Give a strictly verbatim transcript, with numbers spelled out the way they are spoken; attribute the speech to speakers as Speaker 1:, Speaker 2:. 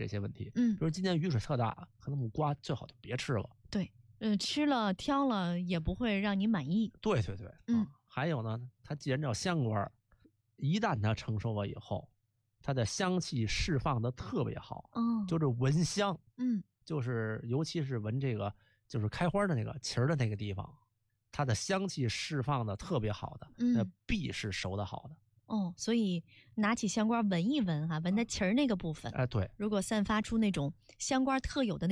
Speaker 1: 这些问题。
Speaker 2: 嗯，
Speaker 1: 比如今年雨水特大，可能木瓜最好就别吃了。
Speaker 2: 对，呃，吃了挑了也不会让你满意。
Speaker 1: 对对对，
Speaker 2: 嗯，
Speaker 1: 啊、还有呢，它既然叫香瓜，一旦它成熟了以后，它的香气释放的特别好，
Speaker 2: 哦，
Speaker 1: 就是闻香，
Speaker 2: 嗯，
Speaker 1: 就是尤其是闻这个就是开花的那个旗儿的那个地方，它的香气释放的特别好的，
Speaker 2: 嗯，
Speaker 1: 那必是熟的好的。
Speaker 2: 哦，所以拿起香瓜闻一闻哈、啊，闻它旗儿那个部分，
Speaker 1: 哎、呃，对，
Speaker 2: 如果散发出那种香瓜特有的那